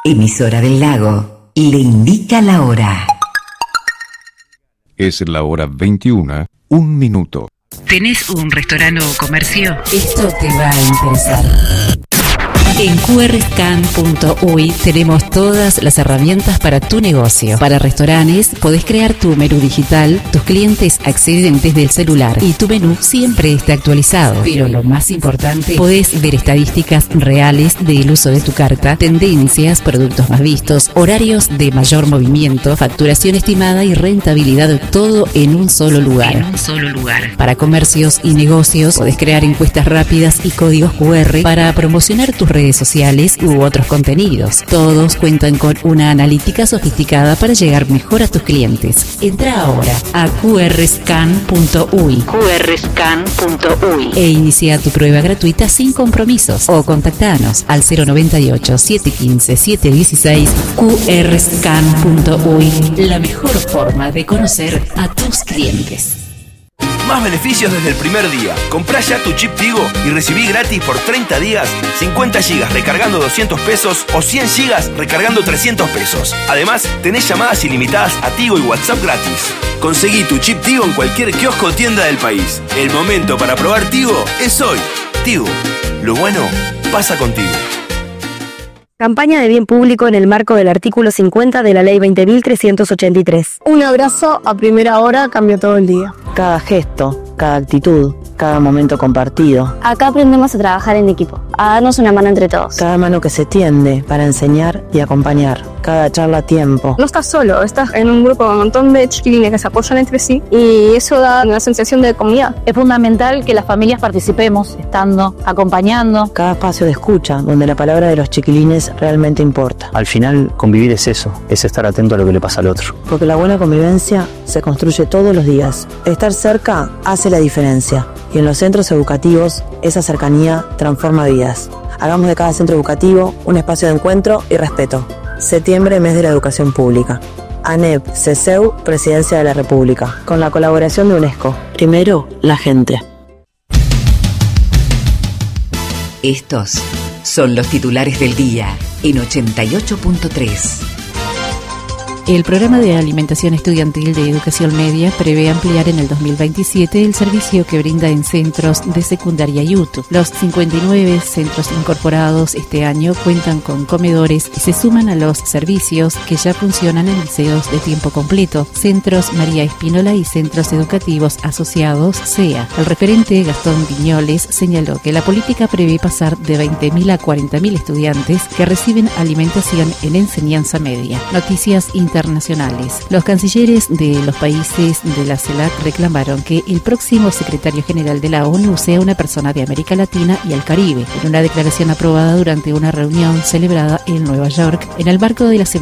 Emisora del Lago le indica la hora. Es la hora 21, 1 minuto. ¿Tenés un restaurante o comercio? Esto te va a interesar. En qrscan.uy tenemos todas las herramientas para tu negocio. Para restaurantes, podés crear tu menú digital, tus clientes acceden desde el celular y tu menú siempre está actualizado. Pero lo más importante, podés ver estadísticas reales del uso de tu carta, tendencias, productos más vistos, horarios de mayor movimiento, facturación estimada y rentabilidad, todo en un solo lugar. Para comercios y negocios, podés crear encuestas rápidas y códigos QR para promocionar tus redes sociales u otros contenidos. Todos cuentan con una analítica sofisticada para llegar mejor a tus clientes. Entra ahora a qrscan.uy e inicia tu prueba gratuita sin compromisos o contactanos al 098 715 716. qrscan.uy, la mejor forma de conocer a tus clientes. Más beneficios desde el primer día. Comprá ya tu chip Tigo y recibí gratis por 30 días 50 gigas recargando 200 pesos o 100 gigas recargando 300 pesos. Además, tenés llamadas ilimitadas a Tigo y WhatsApp gratis. Conseguí tu chip Tigo en cualquier kiosco o tienda del país. El momento para probar Tigo es hoy. Tigo, lo bueno pasa contigo. Campaña de bien público en el marco del artículo 50 de la Ley 20.383. Un abrazo a primera hora cambia todo el día. Cada gesto, cada actitud, cada momento compartido. Acá aprendemos a trabajar en equipo, a darnos una mano entre todos. Cada mano que se tiende para enseñar y acompañar. Cada charla a tiempo. No estás solo, estás en un grupo con un montón de chiquilines que se apoyan entre sí y eso da una sensación de comunidad. Es fundamental que las familias participemos, estando, acompañando. Cada espacio de escucha, donde la palabra de los chiquilines realmente importa. Al final, convivir es eso, es estar atento a lo que le pasa al otro. Porque la buena convivencia se construye todos los días. Estar cerca hace la diferencia. Y en los centros educativos, esa cercanía transforma vidas. Hagamos de cada centro educativo un espacio de encuentro y respeto. Septiembre, mes de la educación pública. ANEP, CESEU, Presidencia de la República. Con la colaboración de UNESCO. Primero, la gente. Estos son los titulares del día en 88.3. El programa de alimentación estudiantil de educación media prevé ampliar en el 2027 el servicio que brinda en centros de secundaria y UTU. Los 59 centros incorporados este año cuentan con comedores y se suman a los servicios que ya funcionan en liceos de tiempo completo, centros María Espínola y centros educativos asociados CEA. El referente Gastón Viñoles señaló que la política prevé pasar de 20.000 a 40.000 estudiantes que reciben alimentación en enseñanza media. Noticias internacionales. Los cancilleres de los países de la CELAC reclamaron que el próximo secretario general de la ONU sea una persona de América Latina y el Caribe, en una declaración aprobada durante una reunión celebrada en Nueva York en el marco de la